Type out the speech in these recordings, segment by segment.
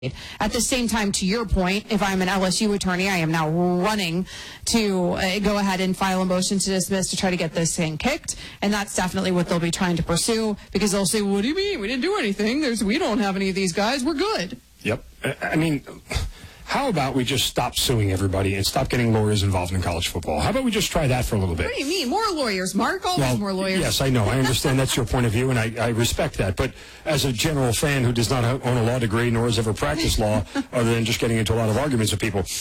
At the same time, to your point, if I'm an LSU attorney, I am now running to go ahead and file a motion to dismiss to try to get this thing kicked. And that's definitely what they'll be trying to pursue, because they'll say, what do you mean? We didn't do anything. We don't have any of these guys. We're good. Yep. I mean, how about we just stop suing everybody and stop getting lawyers involved in college football? How about we just try that for a little bit? What do you mean? More lawyers, Mark? Always more lawyers. Yes, I know. I understand that's your point of view, and I respect that. But as a general fan who does not own a law degree nor has ever practiced law, other than just getting into a lot of arguments with people,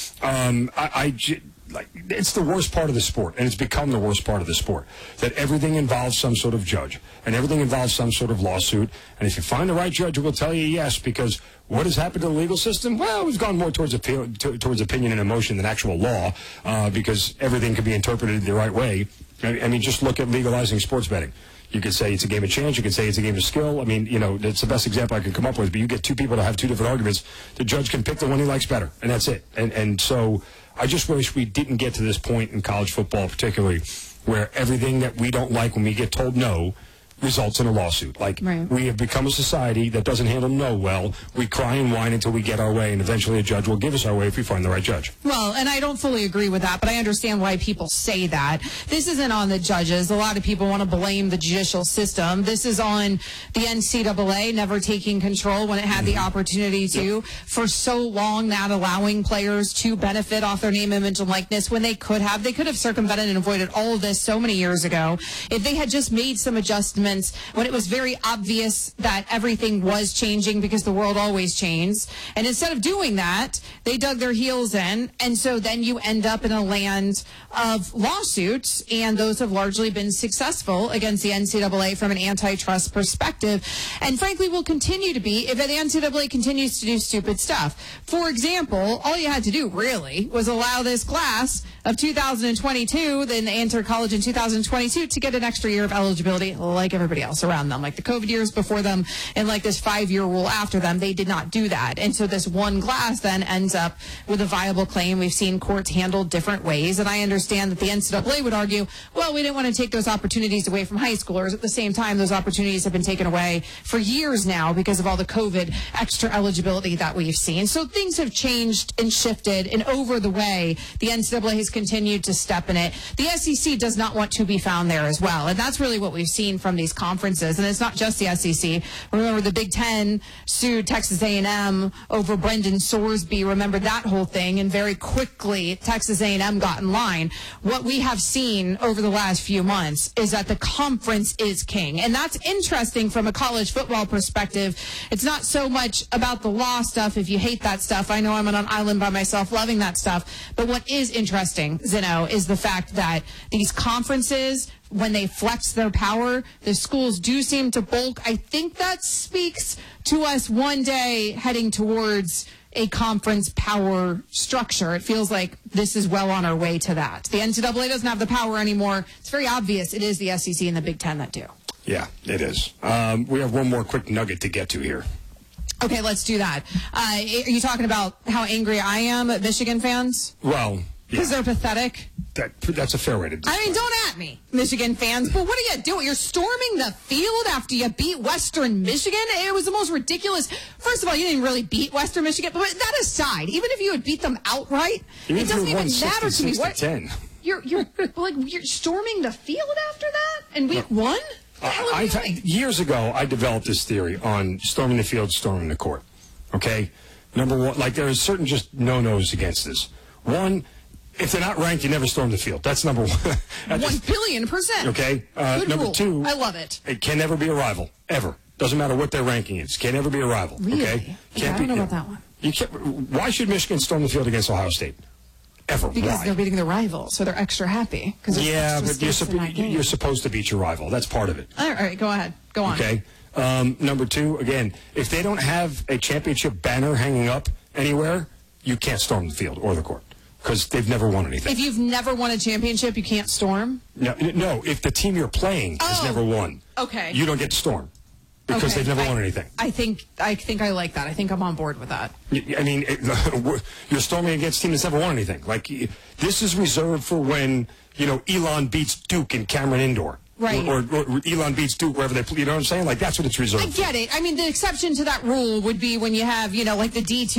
it's the worst part of the sport, and it's become the worst part of the sport, that everything involves some sort of judge, and everything involves some sort of lawsuit. And if you find the right judge, who will tell you yes, because what has happened to the legal system? Well, we've gone more towards opinion and emotion than actual law, because everything can be interpreted the right way. I mean, just look at legalizing sports betting. You could say it's a game of chance. You could say it's a game of skill. I mean, that's the best example I could come up with. But you get two people to have two different arguments. The judge can pick the one he likes better, and that's it. And so I just wish we didn't get to this point in college football, particularly, where everything that we don't like when we get told no results in a lawsuit. We have become a society that doesn't handle no well. We cry and whine until we get our way, and eventually a judge will give us our way if we find the right judge. Well, and I don't fully agree with that, but I understand why people say that. This isn't on the judges. A lot of people want to blame the judicial system. This is on the NCAA never taking control when it had the opportunity to. For so long, not allowing players to benefit off their name, image, and likeness when they could have. They could have circumvented and avoided all of this so many years ago if they had just made some adjustments when it was very obvious that everything was changing, because the world always changes. And instead of doing that, they dug their heels in. And so then you end up in a land of lawsuits, and those have largely been successful against the NCAA from an antitrust perspective. And frankly, will continue to be if the NCAA continues to do stupid stuff. For example, all you had to do really was allow this class of 2022, then they enter college in 2022, to get an extra year of eligibility like everybody else around them, like the COVID years before them and like this 5-year rule after them. They did not do that. And so this one class then ends up with a viable claim. We've seen courts handled different ways, and I understand that the NCAA would argue, well, we didn't want to take those opportunities away from high schoolers. At the same time, those opportunities have been taken away for years now because of all the COVID extra eligibility that we've seen. So things have changed and shifted, and over the way, the NCAA has continued to step in it. The SEC does not want to be found there as well, and that's really what we've seen from these conferences. And it's not just the SEC. Remember, the Big Ten sued Texas A&M over Brendan Sorsby. Remember that whole thing, and very quickly Texas A&M got in line. What we have seen over the last few months is that the conference is king, and that's interesting from a college football perspective. It's not so much about the law stuff. If you hate that stuff, I know I'm on an island by myself loving that stuff. But what is interesting, Zeno, is the fact that these conferences, when they flex their power, the schools do seem to bulk. I think that speaks to us one day heading towards a conference power structure. It feels like this is well on our way to that. The NCAA doesn't have the power anymore. It's very obvious it is the SEC and the Big Ten that do. Yeah, it is. We have one more quick nugget to get to here. Okay, let's do that. Are you talking about how angry I am at Michigan fans? Well, because they're pathetic. That's a fair way to describe it. I mean, don't at me, Michigan fans, but what are you doing? You're storming the field after you beat Western Michigan? It was the most ridiculous. First of all, you didn't really beat Western Michigan, but that aside, even if you had beat them outright, it doesn't even matter to me. What? 10. You're storming the field after that, and week one? Years ago, I developed this theory on storming the field, storming the court. Okay? Number one, there are certain just no-nos against this. One, if they're not ranked, you never storm the field. That's number one. 1,000,000,000%. Okay? Good number rule. two, I love it. It can never be a rival, ever. Doesn't matter what their ranking is. Can never be a rival. Really? Okay? I don't know about that one. You can't. Why should Michigan storm the field against Ohio State? Ever. Because they're beating their rival, so they're extra happy. Yeah, but you're supposed to beat your rival. That's part of it. All right, go ahead. Go on. Okay. Number two, again, if they don't have a championship banner hanging up anywhere, you can't storm the field or the court, because they've never won anything. If you've never won a championship, you can't storm? No. If the team you're playing has never won, okay, you don't get to storm. Because they've never won anything. I think I like that. I think I'm on board with that. I mean, you're storming against a team that's never won anything. This is reserved for when, Elon beats Duke in Cameron Indoor. Right. Or Elon beats Duke wherever they play. You know what I'm saying? Like, that's what it's reserved I get it. I mean, the exception to that rule would be when you have, like the D2